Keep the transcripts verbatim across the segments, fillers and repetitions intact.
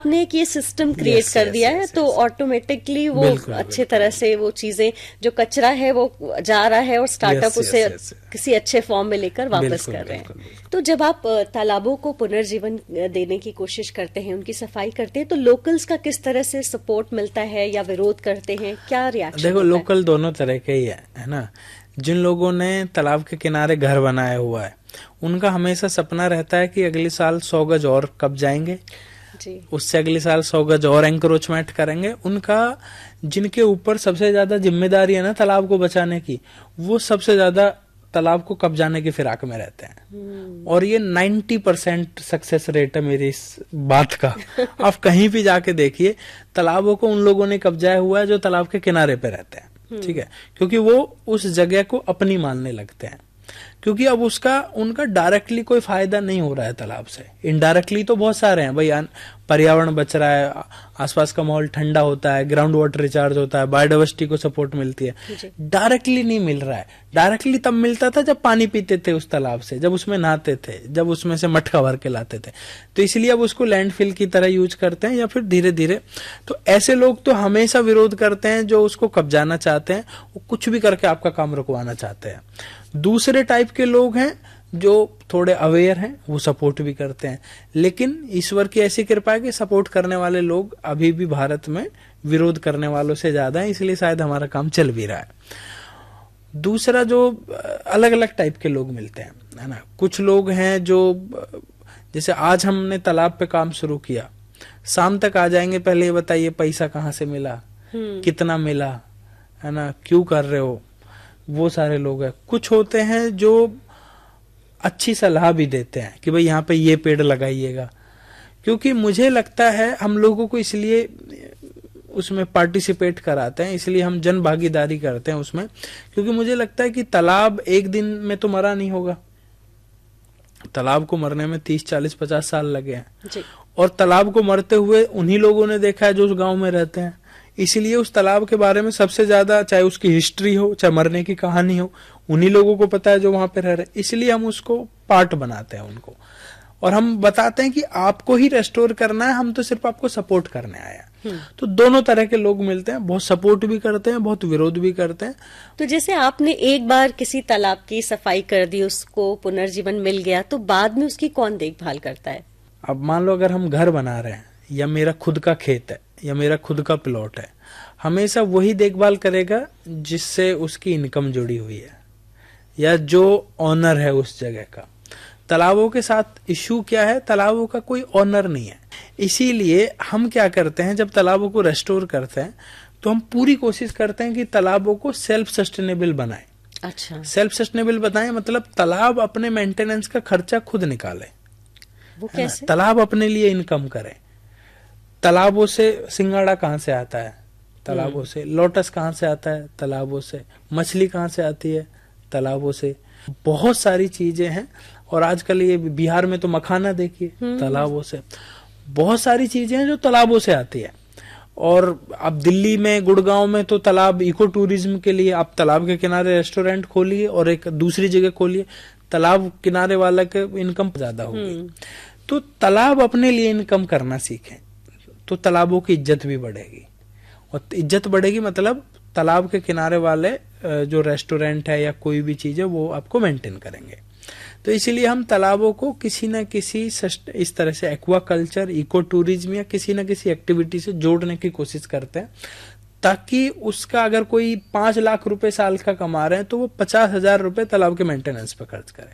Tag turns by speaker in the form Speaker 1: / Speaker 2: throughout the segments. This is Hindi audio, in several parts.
Speaker 1: ने एक ये सिस्टम क्रिएट
Speaker 2: yes,
Speaker 1: कर
Speaker 2: yes,
Speaker 1: दिया
Speaker 2: yes,
Speaker 1: है
Speaker 2: yes,
Speaker 1: तो
Speaker 2: yes.
Speaker 1: ऑटोमेटिकली वो
Speaker 2: बिल्कुल,
Speaker 1: अच्छे
Speaker 2: बिल्कुल,
Speaker 1: तरह से वो चीजें जो कचरा है वो जा रहा है और स्टार्टअप
Speaker 2: yes,
Speaker 1: उसे
Speaker 2: yes, yes, yes.
Speaker 1: किसी अच्छे फॉर्म में लेकर वापस
Speaker 2: बिल्कुल,
Speaker 1: कर रहे हैं।
Speaker 2: बिल्कुल, बिल्कुल.
Speaker 1: तो जब आप अ, तालाबों को पुनर्जीवन अ, देने की कोशिश करते हैं, उनकी सफाई करते हैं, तो लोकल्स का किस तरह से सपोर्ट मिलता है या विरोध करते हैं, क्या रिएक्शन?
Speaker 2: देखो, लोकल दोनों तरह के ही है है ना। जिन लोगों ने तालाब के किनारे घर बनाया हुआ है, उनका हमेशा सपना रहता है कि अगले साल सौ गज और कब जाएंगे जी, उससे अगले साल सौ गज और एंक्रोचमेंट करेंगे। उनका जिनके ऊपर सबसे ज्यादा जिम्मेदारी है ना तालाब को बचाने की, वो सबसे ज्यादा तालाब को कब्जाने की फिराक में रहते हैं। और ये नब्बे परसेंट सक्सेस रेट है मेरी इस बात का। आप कहीं भी जाके देखिए, तालाबों को उन लोगों ने कब्जाया हुआ है जो तालाब के किनारे पे रहते हैं, ठीक है, क्योंकि वो उस जगह को अपनी मानने लगते हैं। क्योंकि अब उसका उनका डायरेक्टली कोई फायदा नहीं हो रहा है तालाब से, इनडायरेक्टली तो बहुत सारे हैं भाई। पर्यावरण बच रहा है, आसपास का माहौल ठंडा होता है, ग्राउंड वाटर रिचार्ज होता है, बायोडाइवर्सिटी को सपोर्ट मिलती है। डायरेक्टली नहीं मिल रहा है। डायरेक्टली तब मिलता था जब पानी पीते थे उस तालाब से, जब उसमें नहाते थे, जब उसमें से मटका भर के लाते थे। तो इसलिए अब उसको लैंडफिल की तरह यूज करते हैं या फिर धीरे धीरे। तो ऐसे लोग तो हमेशा विरोध करते हैं जो उसको कब्जाना चाहते हैं, वो कुछ भी करके आपका काम रुकवाना चाहते हैं। दूसरे टाइप के लोग हैं जो थोड़े अवेयर हैं, वो सपोर्ट भी करते हैं। लेकिन ईश्वर की ऐसी कृपा है कि सपोर्ट करने वाले लोग अभी भी भारत में विरोध करने वालों से ज्यादा है, इसलिए शायद हमारा काम चल भी रहा है। दूसरा, जो अलग अलग टाइप के लोग मिलते हैं, है ना। कुछ लोग हैं जो, जैसे आज हमने तालाब पे काम शुरू किया, शाम तक आ जाएंगे, पहले ये बताइए पैसा कहाँ से मिला, कितना मिला, है ना, क्यों कर रहे हो, वो सारे लोग हैं। कुछ होते हैं जो अच्छी सलाह भी देते हैं कि भाई यहाँ पे ये पेड़ लगाइएगा। क्योंकि मुझे लगता है हम लोगों को इसलिए उसमें पार्टिसिपेट कराते हैं, इसलिए हम जन भागीदारी करते हैं उसमें, क्योंकि मुझे लगता है कि तालाब एक दिन में तो मरा नहीं होगा। तालाब को मरने में तीस चालीस पचास साल लगे हैं, और तालाब को मरते हुए उन्हीं लोगों ने देखा है जो उस गांव में रहते हैं। इसलिए उस तालाब के बारे में सबसे ज्यादा, चाहे उसकी हिस्ट्री हो, चाहे मरने की कहानी हो, उन्हीं लोगों को पता है जो वहां पे रह रहे। इसलिए हम उसको पार्ट बनाते हैं उनको, और हम बताते हैं कि आपको ही रेस्टोर करना है, हम तो सिर्फ आपको सपोर्ट करने आए हैं। तो दोनों तरह के लोग मिलते हैं, बहुत सपोर्ट भी करते हैं, बहुत विरोध भी करते हैं।
Speaker 1: तो जैसे आपने एक बार किसी तालाब की सफाई कर दी, उसको पुनर्जीवन मिल गया, तो बाद में उसकी कौन देखभाल करता है?
Speaker 2: अब मान लो अगर हम घर बना रहे हैं, या मेरा खुद का खेत है, या मेरा खुद का प्लॉट है, हमेशा वही देखभाल करेगा जिससे उसकी इनकम जुड़ी हुई है, या जो ऑनर है उस जगह का। तालाबों के साथ इश्यू क्या है, तालाबों का कोई ऑनर नहीं है। इसीलिए हम क्या करते हैं, जब तालाबों को रेस्टोर करते हैं तो हम पूरी कोशिश करते हैं कि तालाबों को सेल्फ सस्टेनेबल बनाएं।
Speaker 1: अच्छा,
Speaker 2: सेल्फ सस्टेनेबल बनाएं मतलब तालाब अपने मेंटेनेंस का खर्चा खुद निकाले।
Speaker 1: वो कैसे?
Speaker 2: तालाब अपने लिए इनकम करे। तालाबों से सिंगाड़ा कहाँ से आता है, तालाबों से। लोटस कहाँ से आता है, तालाबों से। मछली कहाँ से आती है, तालाबों से। बहुत सारी चीजें हैं, और आजकल ये बिहार में तो मखाना देखिए, तालाबों से। बहुत सारी चीजें हैं जो तालाबों से आती है। और अब दिल्ली में, गुड़गांव में तो तालाब इको टूरिज्म के लिए आप तालाब के किनारे रेस्टोरेंट खोलिए और एक दूसरी जगह खोलिए, तालाब किनारे वाला के इनकम ज्यादा होगी। तो तालाब अपने लिए इनकम करना सीखें, तो तालाबों की इज्जत भी बढ़ेगी। और इज्जत बढ़ेगी मतलब तालाब के किनारे वाले जो रेस्टोरेंट है या कोई भी चीज है वो आपको मेंटेन करेंगे। तो इसीलिए हम तालाबों को किसी न किसी इस तरह से एक्वा कल्चर, इको टूरिज्म या किसी न किसी एक्टिविटी से जोड़ने की कोशिश करते हैं, ताकि उसका अगर कोई पांच लाख रुपए साल का कमा रहे हैं तो वो पचास हजार रुपए तालाब के मेंटेनेंस पे खर्च करें।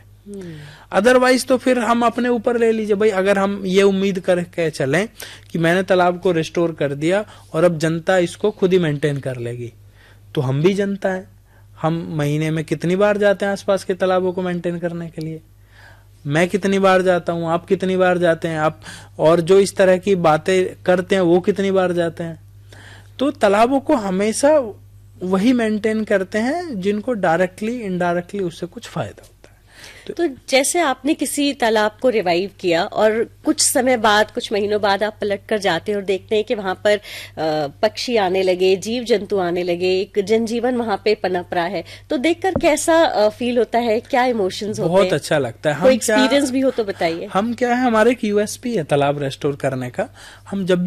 Speaker 2: अदरवाइज तो फिर हम अपने ऊपर ले लीजिए भाई। अगर हम ये उम्मीद करके चलें कि मैंने तालाब को रिस्टोर कर दिया और अब जनता इसको खुद ही मेंटेन कर लेगी, तो हम भी जनता है। हम महीने में कितनी बार जाते हैं आसपास के तालाबों को मेंटेन करने के लिए? मैं कितनी बार जाता हूँ, आप कितनी बार जाते हैं, आप और जो इस तरह की बातें करते हैं वो कितनी बार जाते हैं? तो तालाबों को हमेशा वही मेंटेन करते हैं जिनको डायरेक्टली इनडायरेक्टली उससे कुछ फायदा होता है।
Speaker 1: तो, तो जैसे आपने किसी तालाब को रिवाइव किया और कुछ समय बाद, कुछ महीनों बाद आप पलट कर जाते हैं और देखते हैं कि वहां पर पक्षी आने लगे, जीव जंतु आने लगे, एक जनजीवन वहां पे पनप रहा है, तो देखकर कैसा फील होता है, क्या इमोशंस होते हैं?
Speaker 2: बहुत अच्छा लगता है।
Speaker 1: कोई एक्सपीरियंस भी हो तो बताइए।
Speaker 2: हम क्या है, हमारे एक यूएसपी है तालाब रेस्टोर करने का। हम जब